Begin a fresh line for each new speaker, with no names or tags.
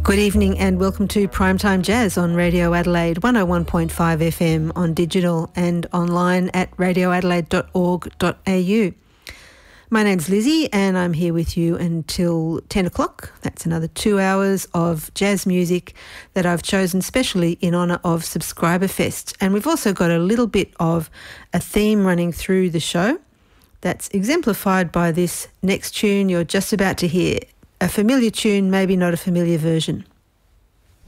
Good evening and welcome to Primetime Jazz on Radio Adelaide 101.5 FM on digital and online at radioadelaide.org.au. My name's Lizzie and I'm here with you until 10 o'clock. That's another 2 hours of jazz music that I've chosen specially in honour of Subscriber Fest. And we've also got a little bit of a theme running through the show that's exemplified by this next tune you're just about to hear. A familiar tune, maybe not a familiar version.